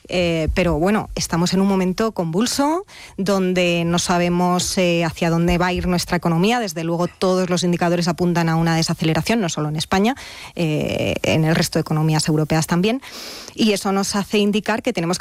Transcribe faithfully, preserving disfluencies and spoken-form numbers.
eh, pero bueno, estamos en un momento convulso donde no sabemos eh, hacia dónde va a ir nuestra economía. Desde luego todos los indicadores apuntan a una desaceleración, no solo en España, eh, en el resto de economías europeas también, y eso nos hace indicar que tenemos